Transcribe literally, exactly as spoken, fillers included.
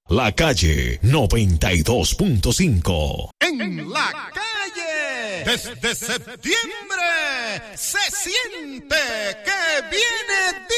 La Calle noventa y dos punto cinco. En la calle, desde septiembre, se siente que viene